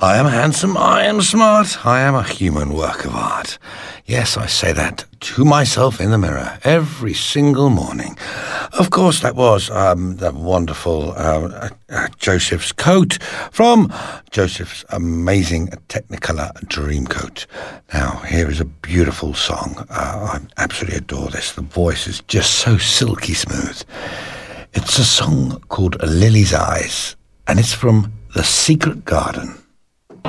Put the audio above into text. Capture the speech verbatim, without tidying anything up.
I am handsome, I am smart, I am a human work of art. Yes, I say that to myself in the mirror every single morning. Of course, that was um, the wonderful uh, uh, Joseph's Coat from Joseph's amazing Technicolor Dreamcoat. Now, here is a beautiful song. Uh, I absolutely adore this. The voice is just so silky smooth. It's a song called Lily's Eyes, and it's from The Secret Garden.